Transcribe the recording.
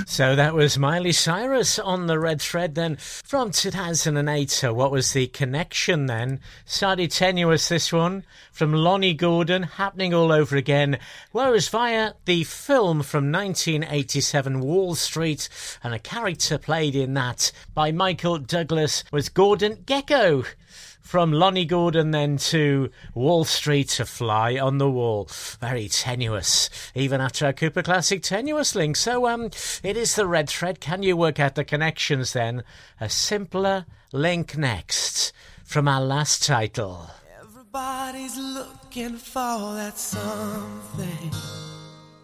So that was Miley Cyrus on the Red Thread then from 2008. So what was the connection then? Started tenuous, this one, from Lonnie Gordon, Happening All Over Again, whereas via the film from 1987, Wall Street, and a character played in that by Michael Douglas was Gordon Gekko. From Lonnie Gordon then to Wall Street to Fly on the Wall. Very tenuous, even after our Cooper Classic tenuous link. So it is the Red Thread. Can you work out the connections then? A simpler link next from our last title. Everybody's looking for that something.